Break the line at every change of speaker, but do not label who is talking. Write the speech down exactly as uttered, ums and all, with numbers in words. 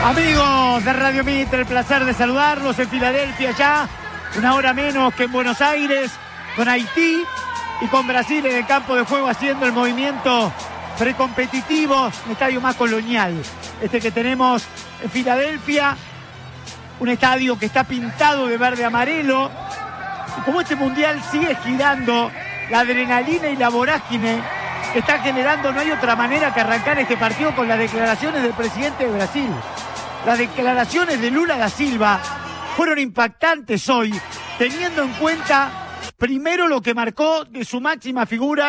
Amigos de Radio Mitre, el placer de saludarlos en Filadelfia ya, una hora menos que en Buenos Aires, con Haití y con Brasil en el campo de juego haciendo el movimiento precompetitivo, un estadio más colonial, este que tenemos en Filadelfia, un estadio que está pintado de verde amarelo, y como este mundial sigue girando, la adrenalina y la vorágine que está generando, no hay otra manera que arrancar este partido con las declaraciones del presidente de Brasil. Las declaraciones de Lula da Silva fueron impactantes hoy, teniendo en cuenta primero lo que marcó de su máxima figura,